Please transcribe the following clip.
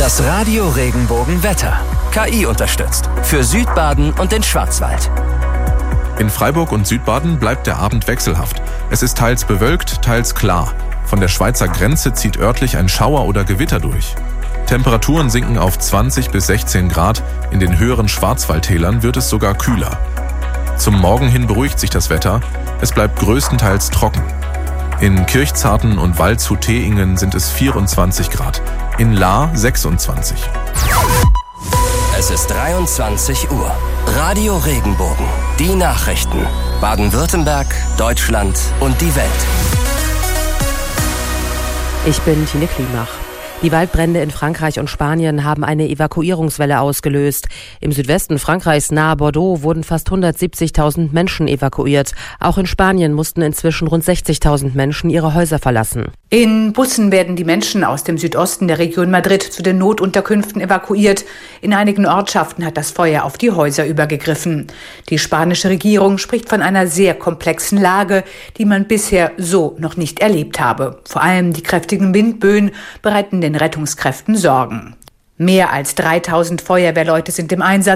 Das Radio Regenbogen Wetter. KI unterstützt. Für Südbaden und den Schwarzwald. In Freiburg und Südbaden bleibt der Abend wechselhaft. Es ist teils bewölkt, teils klar. Von der Schweizer Grenze zieht örtlich ein Schauer oder Gewitter durch. Temperaturen sinken auf 20 bis 16 Grad. In den höheren Schwarzwaldtälern wird es sogar kühler. Zum Morgen hin beruhigt sich das Wetter. Es bleibt größtenteils trocken. In Kirchzarten und Waldshut-Teingen sind es 24 Grad. In Lahr 26. Es ist 23 Uhr. Radio Regenbogen. Die Nachrichten. Baden-Württemberg, Deutschland und die Welt. Ich bin Tine Klimach. Die Waldbrände in Frankreich und Spanien haben eine Evakuierungswelle ausgelöst. Im Südwesten Frankreichs nahe Bordeaux wurden fast 170.000 Menschen evakuiert. Auch in Spanien mussten inzwischen rund 60.000 Menschen ihre Häuser verlassen. In Bussen werden die Menschen aus dem Südosten der Region Madrid zu den Notunterkünften evakuiert. In einigen Ortschaften hat das Feuer auf die Häuser übergegriffen. Die spanische Regierung spricht von einer sehr komplexen Lage, die man bisher so noch nicht erlebt habe. Vor allem die kräftigen Windböen bereiten den Rettungskräften Sorgen. Mehr als 3.000 Feuerwehrleute sind im Einsatz.